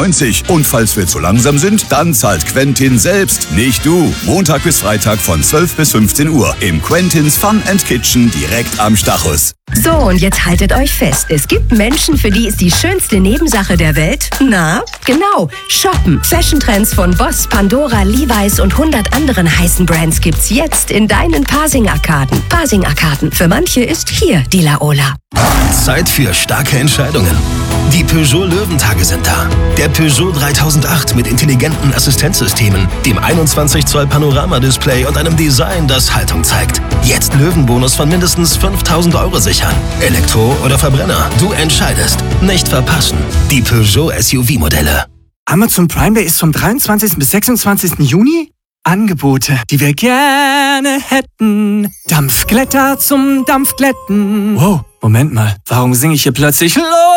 €1,99. Und falls wir zu langsam sind, dann zahlt Quentin selbst, nicht du. Montag bis Freitag von 12 bis 15 Uhr im Quentins Fun and Kitchen direkt am Stachus. So, und jetzt haltet euch fest. Es gibt Menschen, für die ist die schönste Nebensache der Welt, na, genau, shoppen. Fashion-Trends von Boss, Pandora, Levi's und 100 anderen heißen Brands gibt's jetzt in deinen Pasing-Arkaden. Pasing-Arkaden. Für manche ist hier die Laola. Zeit für starke Entscheidungen. Die Peugeot Löwentage sind da. Der Peugeot 3008 mit intelligenten Assistenzsystemen, dem 21 Zoll Panoramadisplay und einem Design, das Haltung zeigt. Jetzt Löwenbonus von mindestens 5.000 € sichern. Elektro oder Verbrenner, du entscheidest. Nicht verpassen. Die Peugeot SUV-Modelle. Amazon Prime Day ist vom 23. bis 26. Juni? Angebote, die wir gerne hätten. Dampfglätter zum Dampfglätten. Wow, Moment mal, warum singe ich hier plötzlich